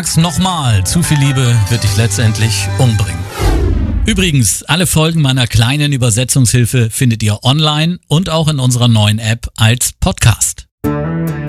Nochmal, zu viel Liebe wird dich letztendlich umbringen. Übrigens, alle Folgen meiner kleinen Übersetzungshilfe findet ihr online und auch in unserer neuen App als Podcast.